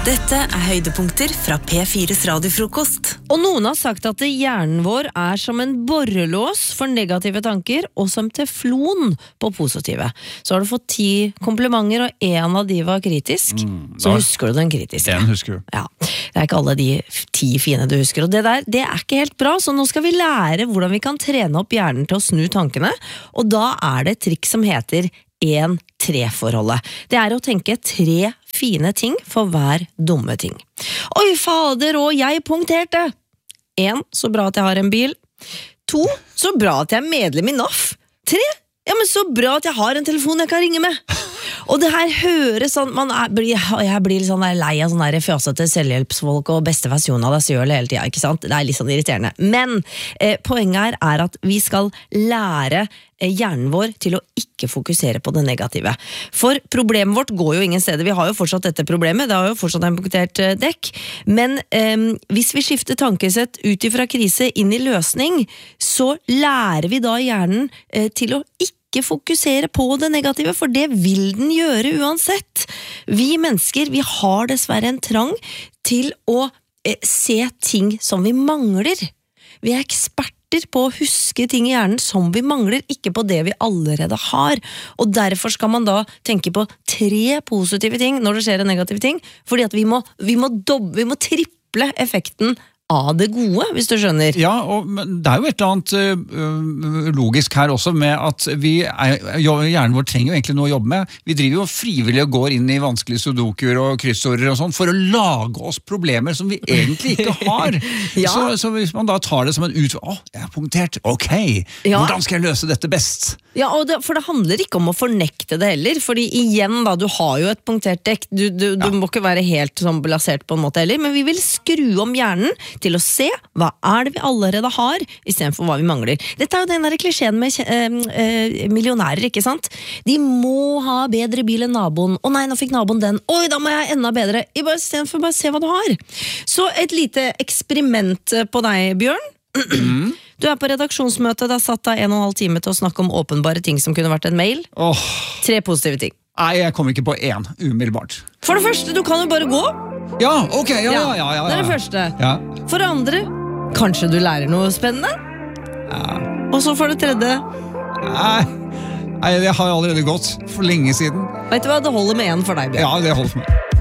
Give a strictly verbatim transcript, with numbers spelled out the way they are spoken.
Dette er høydepunkter fra P fires radiofrokost. Og noen har sagt at hjernen vår er som en borrelås for negative tanker, og som teflon på positive. Så har du fått ti komplimenter, og en av de var kritisk. Mm, så husker du den kritiske. Den husker du. Ja, det er ikke alle de ti fine du husker. Og det der, det er ikke helt bra, så nå skal vi lære hvordan vi kan trene opp hjernen til å snu tankene. Og da er det et trikk som heter en tre-forholdet. Det er å tenke tre fine ting for hver dumme ting. Oi, fader, og jeg punkterte! En, så bra at jeg har en bil. To, så bra at jeg er medlem i N A F. Tre, ja, men så bra at jeg har en telefon jeg kan ringe med. Og det her høres sånn, man er, jeg blir sånn der lei av sånne der fjøsete selvhjelpsfolk og beste versjon av deg selv hele tiden, ikke sant? Det er litt sånn irriterende. Men eh, poenget her er at vi skal lære eh, hjernen vår til å ikke fokusere på det negative. For problemet vårt går jo ingen steder. Vi har jo fortsatt dette problemet, det har jo fortsatt en punktert eh, dekk. Men eh, hvis vi skifter tankesett ut ifra krise inn i løsning, så lærer vi da hjernen eh, til å ikke ikke fokusere på det negative, for det vil den gjøre uansett. Vi mennesker, vi har dessverre en trang til å eh, se ting som vi mangler. Vi er eksperter på å huske ting i hjernen som vi mangler, ikke på det vi allerede har. Og derfor skal man da tenke på tre positive ting når det skjer en negativ ting, fordi at vi må, vi må, doble, vi må triple effekten av det gode, hvis du skjønner. Ja, og det er jo et eller annet uh, logisk her også med at vi er, hjernen vår trenger jo egentlig noe å jobbe med. Vi driver jo frivillig og går inn i vanskelige sudokuer og kryssorder og sånn for å lage oss problemer som vi egentlig ikke har. ja. så, så hvis man da tar det som en ut... Å, jeg er punktert. Ok, ja. Hvordan skal jeg løse dette best? Ja, og det, for det handler ikke om å fornekte det heller, fordi igjen da, du har jo et punktert dekk, du, du, ja. du må ikke være helt sånn blasert på en måte heller, men vi vil skru om hjernen til å se hva er det vi allerede har, i stedet for hva vi mangler. Dette er jo den der klisjeen med øh, øh, millionærer, ikke sant? De må ha bedre bil enn naboen. Å nei, nå fikk naboen den. Oi, da må jeg enda bedre. I bare, stedet for bare se hva du har. Så et lite eksperiment på deg, Bjørn. Mm. Du er på redaksjonsmøte, det har satt deg en og en halv time til å snakke om åpenbare ting som kunne vært en mail. Oh. Tre positive ting. Nei, jeg kommer ikke på én, umiddelbart. For det første, du kan jo bare gå. Ja, ok, ja, ja, ja, ja, ja. Det er det første. Ja. For det andre, kanskje du lærer noe spennende? Ja. Og så for det tredje. Nei, Nei, det har allerede gått for lenge siden. Vet du hva, det holder med en for deg, Bjørn. Ja, det holder for meg.